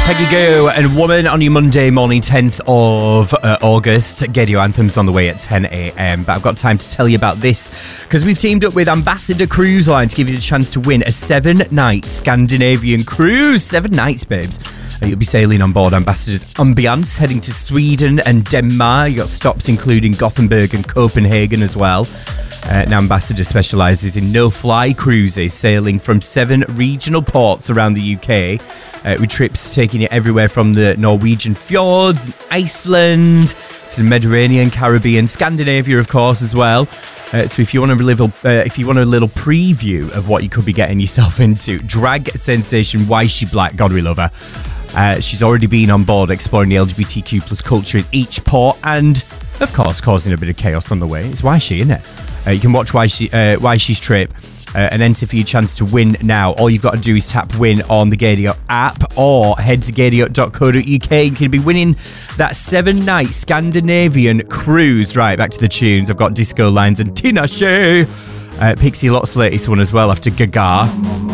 Peggy Gou and Woman on your Monday morning, 10th of August. Gaydio Anthems on the way at 10 a.m. But I've got time to tell you about this because we've teamed up with Ambassador Cruise Line to give you the chance to win a 7-night Scandinavian cruise. 7 nights, babes. You'll be sailing on board Ambassador's Ambiance, heading to Sweden and Denmark. You've got stops including Gothenburg and Copenhagen as well. Now, Ambassador specialises in no-fly cruises, sailing from 7 regional ports around the UK, with trips taking you everywhere from the Norwegian fjords, Iceland, to the Mediterranean, Caribbean, Scandinavia, of course, as well. So if you want a little preview of what you could be getting yourself into, drag sensation Why She Black, God we love her. She's already been on board exploring the LGBTQ plus culture in each port and, of course, causing a bit of chaos on the way. It's Why She, isn't it? You can watch Why She's trip and enter for your chance to win now. All you've got to do is tap win on the Gaydio app or head to gaydio.co.uk. You can be winning that 7-night Scandinavian cruise. Right, back to the tunes. I've got Disco Lines and Tina Shea. Pixie Lott's latest one as well after Gaga.